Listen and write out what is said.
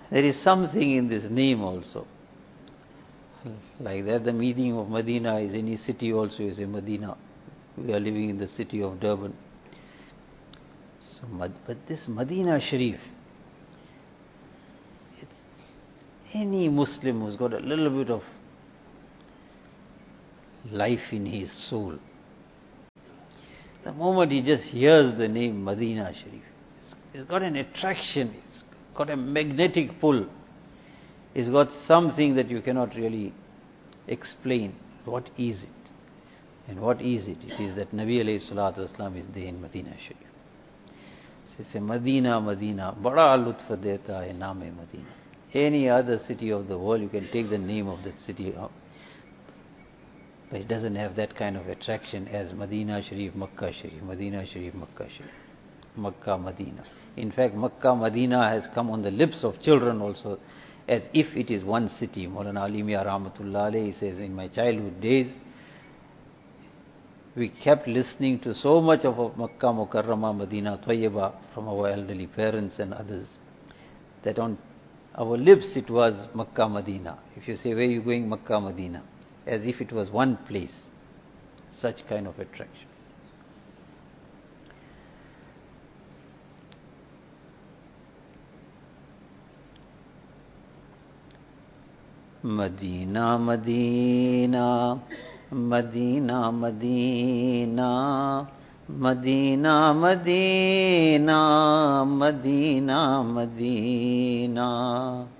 There is something in this name also. Like that, the meaning of Medina is any city also is a Medina. We are living in the city of Durban. So, but this Medina Sharif, it's any Muslim who's got a little bit of life in his soul, the moment he just hears the name Medina Sharif, it's got an attraction, it's got a magnetic pull, it's got something that you cannot really explain. What is it? And what is it? It is that Nabi alayhi salatu wasalam is there in Medina Sharif. So it's a Medina, bada lutf deta hai naam hai Medina. Any other city of the world, you can take the name of that city, but it doesn't have that kind of attraction as Medina Sharif, Makkah Sharif, Medina Sharif, Makkah Sharif, Makkah, Medina. In fact, Makkah, Medina has come on the lips of children also as if it is one city. Maulana Ali Mia Rahmatullah Alayhi says, in my childhood days, we kept listening to so much of Makkah Mukarramah, Medina Tayyibah from our elderly parents and others, that on our lips it was Makkah, Medina. If you say, where are you going? Makkah, Medina. As if it was one place. Such kind of attraction. Medina, Medina, Medina, Medina, Medina, Medina, Medina, Medina.